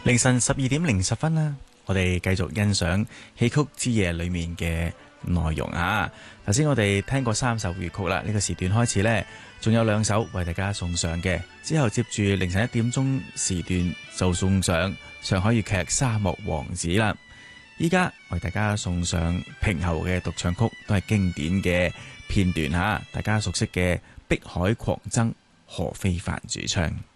凌晨12:10啦，我哋繼續欣賞戲曲之夜裏面嘅內容啊！頭先我哋聽過3首粵曲啦，呢個時段開始呢，仲有2首為大家送上嘅，之後接住凌晨1點鐘時段就送上上海粵劇《沙漠王子》啦。依家為大家送上平喉嘅獨唱曲，都係經典嘅片段吓，大家熟悉嘅《碧海狂僧》，何非凡主唱。